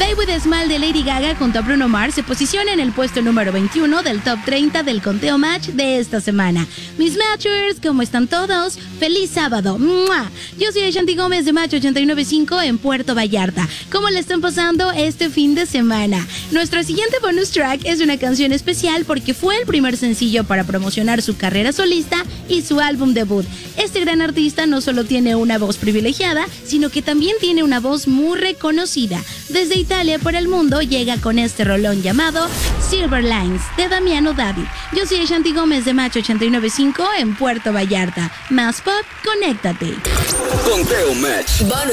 Lay With a Smile de Lady Gaga junto a Bruno Mars se posiciona en el puesto número 21 del top 30 del conteo Match de esta semana. Mis Matchers, ¿cómo están todos? ¡Feliz sábado! ¡Mua! Yo soy Ashanti Gómez de Match 895 en Puerto Vallarta. ¿Cómo le están pasando este fin de semana? Nuestro siguiente bonus track es una canción especial porque fue el primer sencillo para promocionar su carrera solista y su álbum debut. Este gran artista no solo tiene una voz privilegiada, sino que también tiene una voz muy reconocida. Desde Italia para el mundo llega con este rolón llamado Silver Lines de Damiano David. Yo soy Ashanti Gómez de Match 895 en Puerto Vallarta. Más pop, conéctate. Conteo Match. Bonus